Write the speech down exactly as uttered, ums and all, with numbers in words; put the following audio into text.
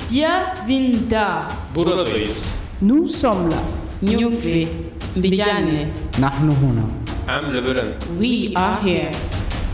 Wir sind da. Buradayız. Nous sommes là. Nyufi. Mbijane. نحن هنا. Am Lebanon. We are here.